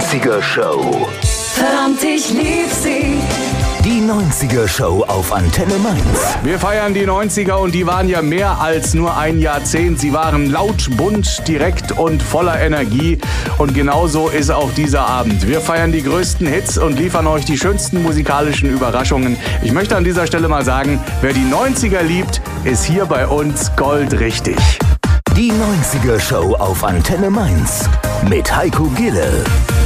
90er Show. Verdammt, ich lieb sie. Die 90er Show auf Antenne Mainz. Wir feiern die 90er und die waren ja mehr als nur ein Jahrzehnt. Sie waren laut, bunt, direkt und voller Energie. Und genauso ist auch dieser Abend. Wir feiern die größten Hits und liefern euch die schönsten musikalischen Überraschungen. Ich möchte an dieser Stelle mal sagen, wer die 90er liebt, ist hier bei uns goldrichtig. Die 90er Show auf Antenne Mainz mit Heiko Gille.